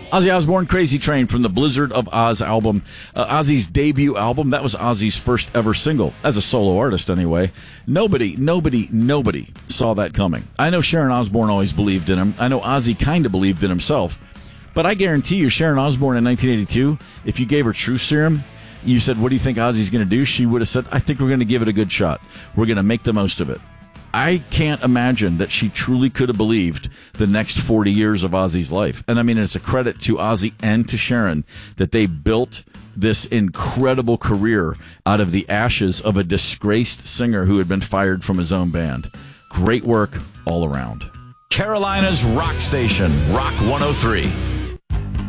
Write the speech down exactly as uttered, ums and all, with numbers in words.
Ozzy Osbourne, Crazy Train from the Blizzard of Oz album. Uh, Ozzy's debut album. That was Ozzy's first ever single, as a solo artist anyway. Nobody, nobody, nobody saw that coming. I know Sharon Osbourne always believed in him. I know Ozzy kind of believed in himself. But I guarantee you, Sharon Osbourne in nineteen eighty-two, if you gave her truth serum, you said, what do you think Ozzy's going to do? She would have said, I think we're going to give it a good shot. We're going to make the most of it. I can't imagine that she truly could have believed the next forty years of Ozzy's life. And I mean, it's a credit to Ozzy and to Sharon that they built this incredible career out of the ashes of a disgraced singer who had been fired from his own band. Great work all around. Carolina's rock station, Rock one oh three.